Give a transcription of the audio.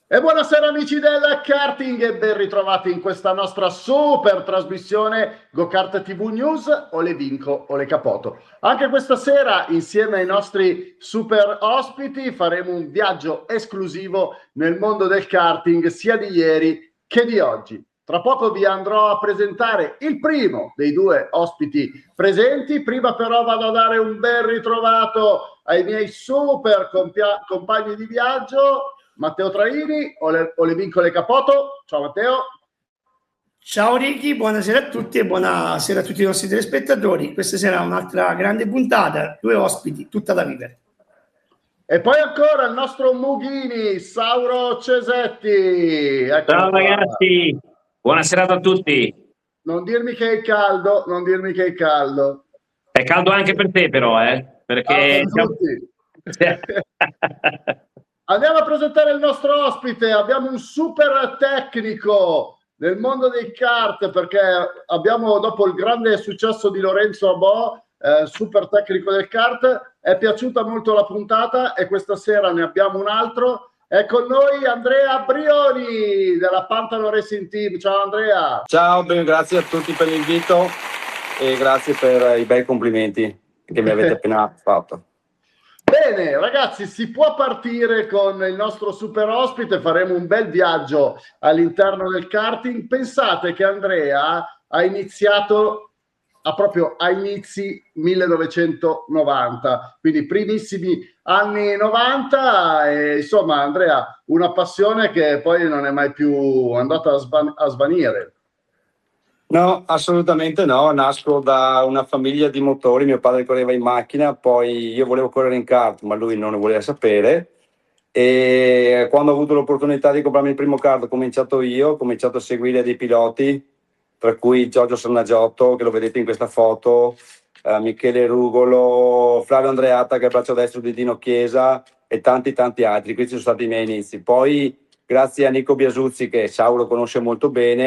E buonasera amici del karting e ben ritrovati in questa nostra super trasmissione Go-Kart TV News. O le vinco o le capoto. Anche questa sera insieme ai nostri super ospiti faremo un viaggio esclusivo nel mondo del karting sia di ieri che di oggi. Tra poco vi andrò a presentare il primo dei due ospiti presenti. Prima però vado a dare un ben ritrovato ai miei super compagni di viaggio. Matteo Traini o le vincole Capoto. Ciao Matteo. Ciao Ricky, buonasera a tutti e buonasera a tutti i nostri telespettatori. Questa sera un'altra grande puntata, due ospiti, tutta da vivere. E poi ancora il nostro Mughini, Sauro Cesetti. Eccolo Ciao qua. ragazzi, buona serata a tutti. Non dirmi che è caldo, non dirmi che è caldo. È caldo anche per te però, perché Per tutti. Andiamo a presentare il nostro ospite. Abbiamo un super tecnico nel mondo dei kart, perché abbiamo, dopo il grande successo di Lorenzo Abò, super tecnico del kart, è piaciuta molto la puntata e questa sera ne abbiamo un altro. È con noi Andrea Brioni della Pantano Racing Team. Ciao Andrea. Ciao, grazie a tutti per l'invito e grazie per i bei complimenti che mi avete appena fatto. Bene, ragazzi, si può partire con il nostro super ospite, faremo un bel viaggio all'interno del karting. Pensate che Andrea ha iniziato proprio a inizi 1990, quindi primissimi anni 90 e insomma Andrea, una passione che poi non è mai più andata a svanire. No, assolutamente no, nasco da una famiglia di motori, mio padre correva in macchina, poi io volevo correre in kart, ma lui non ne voleva sapere e quando ho avuto l'opportunità di comprarmi il primo kart ho cominciato io, ho cominciato a seguire dei piloti, tra cui Giorgio Sannagiotto, che lo vedete in questa foto, Michele Rugolo, Flavio Andreatta, che è il braccio destro di Dino Chiesa e tanti altri. Questi sono stati i miei inizi. Poi grazie a Nico Biasuzzi, che Sauro conosce molto bene,